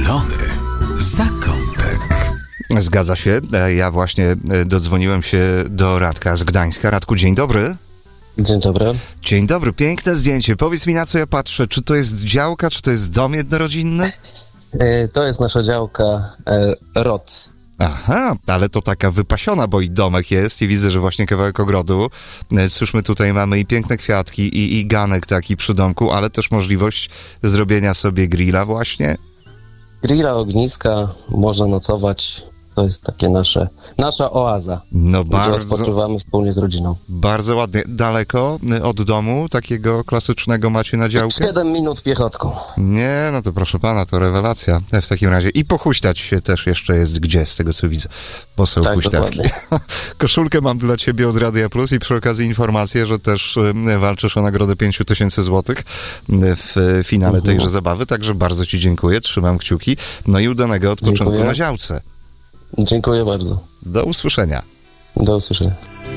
Zielony zakątek. Zgadza się. Ja właśnie dodzwoniłem się do Radka z Gdańska. Radku, dzień dobry. Dzień dobry. Dzień dobry. Piękne zdjęcie. Powiedz mi, na co ja patrzę. Czy to jest działka, czy to jest dom jednorodzinny? To jest nasza działka ROT. Aha, ale to taka wypasiona, bo i domek jest i widzę, że właśnie kawałek ogrodu. Cóż, my tutaj mamy i piękne kwiatki, i ganek taki przy domku, ale też możliwość zrobienia sobie grilla właśnie. Grilla, ogniska, można nocować. To jest takie nasza oaza. No Gdzie bardzo, odpoczywamy wspólnie z rodziną. bardzo ładnie. Daleko od domu takiego klasycznego macie na działkę? 7 minut piechotką. Nie, no to proszę pana, to rewelacja w takim razie. I pochuśtać się też jeszcze jest gdzie, z tego co widzę. Poseł Tak, huśtawki. Koszulkę mam dla ciebie od Radia Plus i przy okazji informację, że też walczysz o nagrodę 5000 złotych w finale tejże zabawy, także bardzo ci dziękuję, trzymam kciuki. No i udanego odpoczynku Dziękuję. na działce. Dziękuję bardzo. Do usłyszenia. Do usłyszenia.